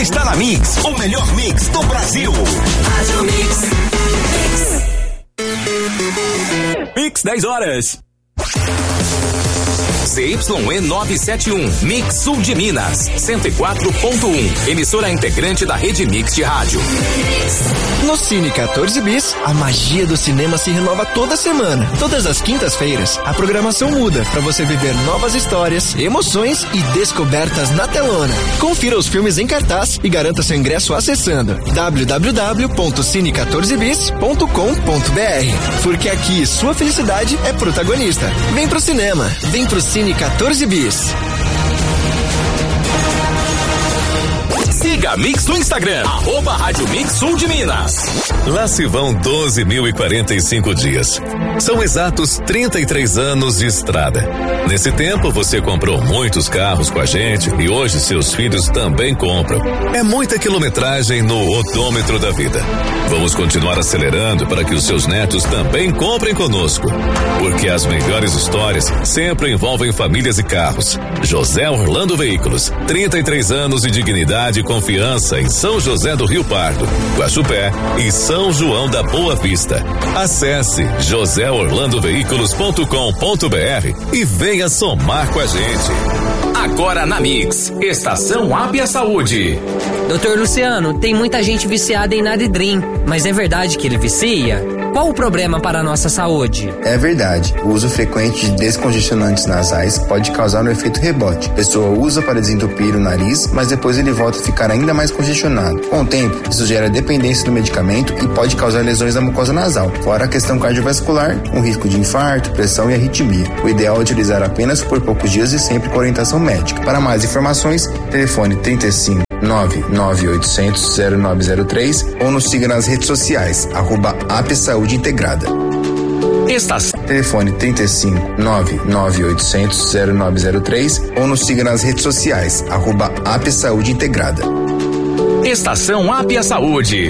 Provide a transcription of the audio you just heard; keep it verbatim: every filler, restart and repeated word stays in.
Você está na Mix, o melhor mix do Brasil. Rádio Mix. Mix. Mix dez horas. Z Y E novecentos e setenta e um, Mix Sul de Minas, cento e quatro ponto um, emissora integrante da rede Mix de rádio. No Cine quatorze Bis, a magia do cinema se renova toda semana. Todas as quintas-feiras, a programação muda para você viver novas histórias, emoções e descobertas na telona. Confira os filmes em cartaz e garanta seu ingresso acessando w w w ponto cine quatorze bis ponto com ponto b r. Porque aqui sua felicidade é protagonista. Vem pro cinema, vem pro Cine quatorze Bis. Siga a Mix no Instagram, arroba Rádio Mix Sul de Minas. Lá se vão doze mil e quarenta e cinco dias. São exatos trinta e três anos de estrada. Nesse tempo você comprou muitos carros com a gente e hoje seus filhos também compram. É muita quilometragem no odômetro da vida. Vamos continuar acelerando para que os seus netos também comprem conosco. Porque as melhores histórias sempre envolvem famílias e carros. José Orlando Veículos, trinta e três anos de dignidade e confiança em São José do Rio Pardo, Guaxupé e São João da Boa Vista. Acesse josé orlando veículos ponto com ponto b r e venha somar com a gente. Agora na Mix, Estação Ápia Saúde. doutor Luciano, tem muita gente viciada em Nadidrim, mas é verdade que ele vicia? Qual o problema para a nossa saúde? É verdade. O uso frequente de descongestionantes nasais pode causar um efeito rebote. A pessoa usa para desentupir o nariz, mas depois ele volta a ficar ainda mais congestionado. Com o tempo, isso gera dependência do medicamento e pode causar lesões da mucosa nasal. Fora a questão cardiovascular, um risco de infarto, pressão e arritmia. O ideal é utilizar apenas por poucos dias e sempre com orientação médica. Para mais informações, telefone trinta e cinco, nove nove oito zero zero, zero nove zero três ou nos siga nas redes sociais, arroba Apia Saúde Integrada. Estação. Telefone trinta e cinco, nove nove oito zero zero, zero nove zero três ou nos siga nas redes sociais, arroba Apia Saúde Integrada. Estação Ápia Saúde.